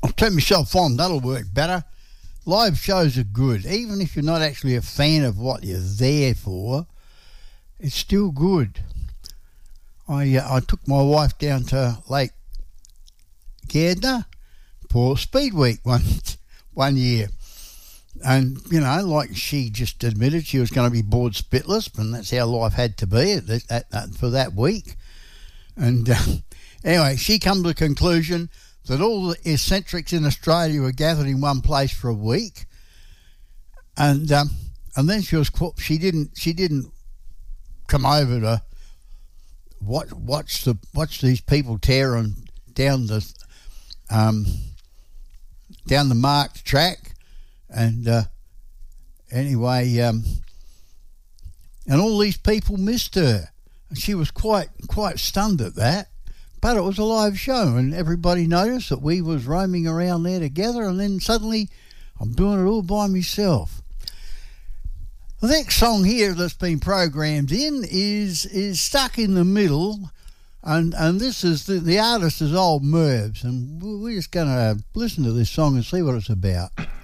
I'll turn myself on, that'll work better. Live shows are good, even if you're not actually a fan of what you're there for, it's still good. I took my wife down to Lake Gardner for Speed Week one year. And, you know, like she just admitted, she was going to be bored spitless, and that's how life had to be for that week. And anyway, she come to the conclusion that all the eccentrics in Australia were gathered in one place for a week. And then she didn't come over to watch these people tearing down the marked track, and anyway, and all these people missed her. She was quite stunned at that, but it was a live show, and everybody noticed that we was roaming around there together, and then suddenly I'm doing it all by myself. The next song here that's been programmed in is Stuck in the Middle, and this is the artist is Old Mervs, and we're just going to listen to this song and see what it's about.